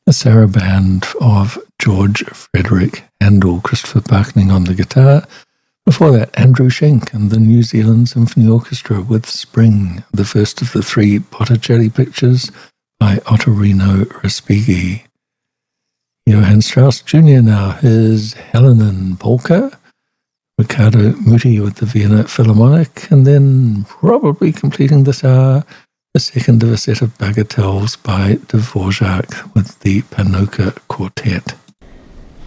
a saraband of George Frederick Handel, Christopher Parkening on the guitar. Before that, Andrew Schenk and the New Zealand Symphony Orchestra with Spring, the first of the 3 Botticelli pictures by Ottorino Respighi. Johann Strauss Jr. now, his Helenen Polka, Riccardo Muti with the Vienna Philharmonic, and then probably completing this hour, the second of a set of bagatelles by Dvorak with the Panoka Quartet.